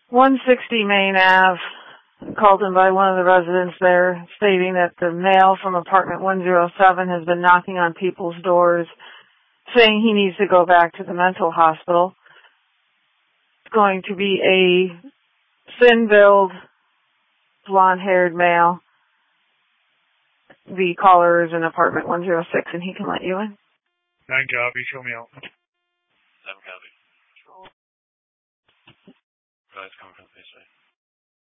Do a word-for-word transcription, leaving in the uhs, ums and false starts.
one sixty Main Avenue, called in by one of the residents there, stating that the male from apartment one oh seven has been knocking on people's doors, saying he needs to go back to the mental hospital. It's going to be a thin-build, blonde-haired male. The caller is in apartment one oh six, and he can let you in. Nine copy, show me out. Seven copy. Guys coming from the face, right?